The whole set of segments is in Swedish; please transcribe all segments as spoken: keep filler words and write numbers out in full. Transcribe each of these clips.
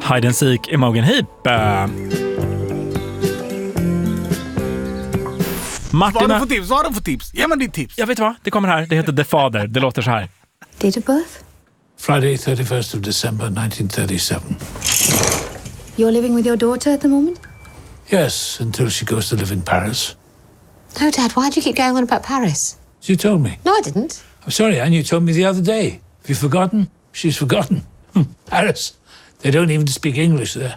Hide and Seek, Imogen Heap. Martin, vad har du för tips? Vad har du för tips? Ge mig ditt tips. Jag vet vad, det kommer här. Det heter The Father. Det låter så här. Date of birth? Friday, thirty-first of December, nineteen thirty-seven. You're living with your daughter at the moment? Yes, until she goes to live in Paris. No, Dad, why do you keep going on about Paris? You told me. No, I didn't. I'm sorry, Anne, you told me the other day. Have you forgotten? She's forgotten. Hm. Paris. They don't even speak English there.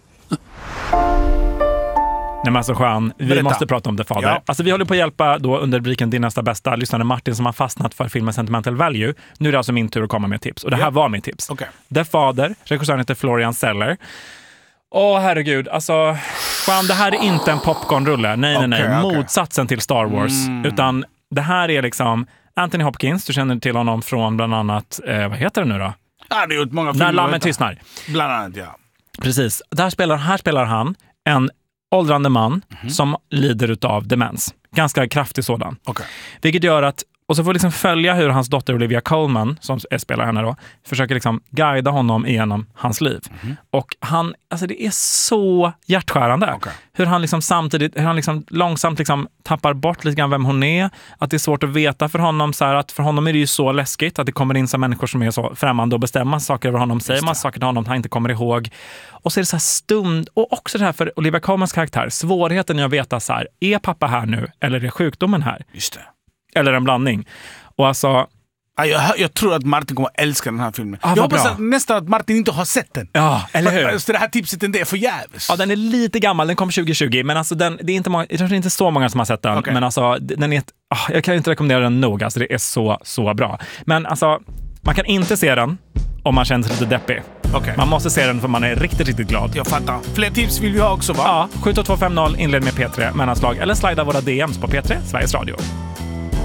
Nej, men alltså Jean, vi Berätta. måste prata om The Father. Ja. Alltså vi håller på att hjälpa då under rubriken Din nästa bästa lyssnare Martin som har fastnat för filmen Sentimental Value. Nu är det alltså min tur att komma med tips. Och det här Ja. var min tips. Okay. The Father, regissören heter Florian Zeller. Åh herregud, alltså Jean, det här är inte en popcornrulle. Nej, nej, nej. Okay, okay. Motsatsen till Star Wars. Mm. Utan det här är liksom Anthony Hopkins, du känner till honom från bland annat, eh, vad heter det nu då? Ja, det är gjort många filmer. När lammen tystnar. Bland annat, ja. Precis. Där spelar, här spelar han en åldrande man Mm-hmm. som lider utav demens. Ganska kraftig sådan. Okay. Vilket gör att, och så får vi liksom följa hur hans dotter Olivia Colman, som spelar henne då, försöker liksom guida honom igenom hans liv. Mm-hmm. Och han, alltså det är så hjärtskärande. Okay. Hur han liksom samtidigt, hur han liksom långsamt liksom tappar bort lite grann vem hon är. Att det är svårt att veta för honom, så här, att för honom är det ju så läskigt att det kommer in så människor som är så främmande och bestämmer saker över honom, säger massa saker till honom han inte kommer ihåg. Och så är det så här stund, och också det här för Olivia Colmans karaktär, svårigheten i att veta så här, är pappa här nu eller är sjukdomen här? Just det. Eller en blandning. Och alltså... Ja, jag, jag tror att Martin kommer att älska den här filmen. Ah, jag hoppas bra. att nästan att Martin inte har sett den. Ja, eller hur? Så det här tipset det är för jävligt. Ja, den är lite gammal, den kom tjugo tjugo, men alltså den, det är inte många, jag tror det är inte så många som har sett den, Okay. men alltså den är ett, oh, jag kan inte rekommendera den nog, alltså det är så, så bra. Men alltså, man kan inte se den om man känner sig lite deppig. Okay. Man måste se den för man är riktigt, riktigt glad. Jag fattar. Fler tips vill vi ha också, va? Ja, sju två två fem noll, inled med P tre, mellanslag, eller slida våra D Ms på P tre, Sveriges Radio.